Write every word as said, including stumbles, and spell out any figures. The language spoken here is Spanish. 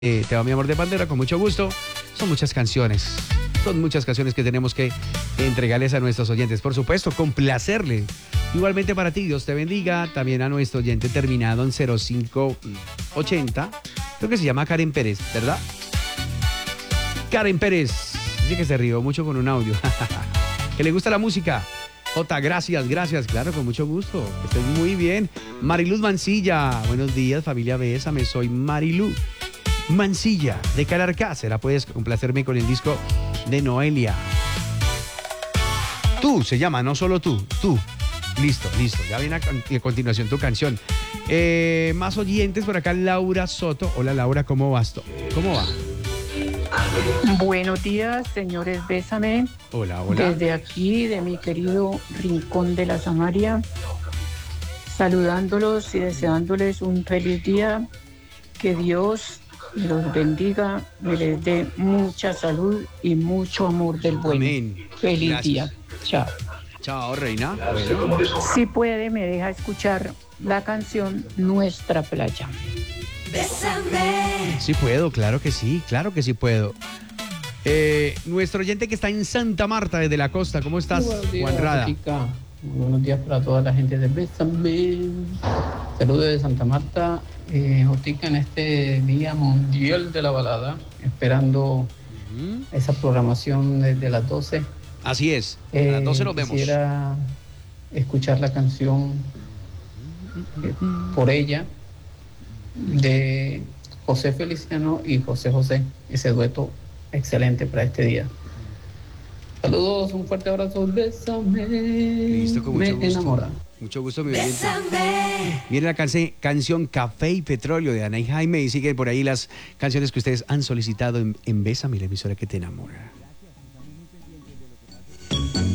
Eh, Te va mi amor de Pandera, con mucho gusto. Son muchas canciones. Son muchas canciones que tenemos que entregarles a nuestros oyentes. Por supuesto, complacerle. Igualmente para ti, Dios te bendiga. También a nuestro oyente terminado en cero cinco ochenta. Creo que se llama Karen Pérez, ¿verdad? Karen Pérez. Dice que se rió mucho con un audio. Que le gusta la música. Jota, gracias, gracias. Claro, con mucho gusto. Estés muy bien. Mariluz Mancilla. Buenos días, familia Bésame. Soy Mariluz Mancilla de Calarcácera. Puedes complacerme con el disco de Noelia. Tú se llama, no solo tú, tú. Listo, listo. Ya viene a, a continuación tu canción. Eh, más oyentes por acá, Laura Soto. Hola Laura, ¿cómo vas? ¿Cómo va? Buenos días, señores Bésame. Hola, hola. Desde aquí, de mi querido Rincón de la Samaria, saludándolos y deseándoles un feliz día. Que Dios los bendiga, me les dé mucha salud y mucho amor del bueno. Amén. Feliz Gracias. día. Chao. Chao, reina. Bueno. Si puede, me deja escuchar la canción Nuestra Playa. Bésame. Sí puedo, claro que sí, claro que sí puedo. Eh, nuestro oyente que está en Santa Marta, desde la costa, ¿cómo estás, Buenos días, Juan Rada? Jotica. Buenos días para toda la gente de Bésame. Saludos de Santa Marta. Eh, Jotica, en este Día Mundial de la Balada, esperando Ujú. esa programación desde las doce. Así es, a Eh, las doce nos vemos. Quisiera escuchar la canción eh, Por ella de José Feliciano y José José, ese dueto excelente para este día. Saludos, un fuerte abrazo, Bésame. Listo, con mucho Me gusto. enamora. Mucho gusto, mi oyente. Bésame. Viene la canción, canción Café y Petróleo de Ana y Jaime, y siguen por ahí las canciones que ustedes han solicitado en, en Bésame, la emisora que te enamora.